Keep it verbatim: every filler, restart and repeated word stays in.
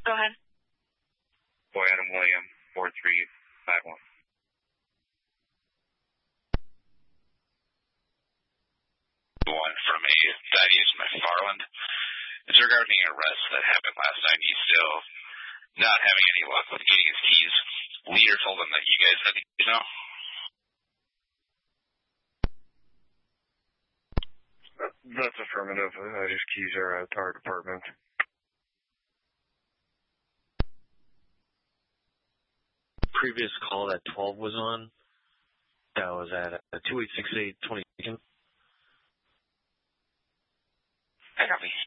Go ahead. Boy Adam William, four three five one. One from a Thaddeus McFarland. It's regarding an arrest that happened last night. He's still not having any luck with getting his keys. Leader told him that you guys had the keys now. That's affirmative. Uh, his keys are at our department. Previous call that twelve was on, that was at uh, two eight six eight twenty. I copy.